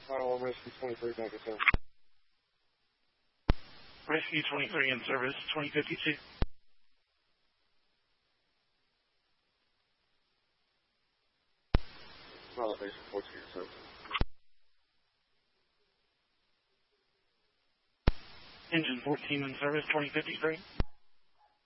Final Rescue 23, back at 10. Rescue 23 in service, 2052. Pilot base 14 in service. Engine 14 in service, 2053.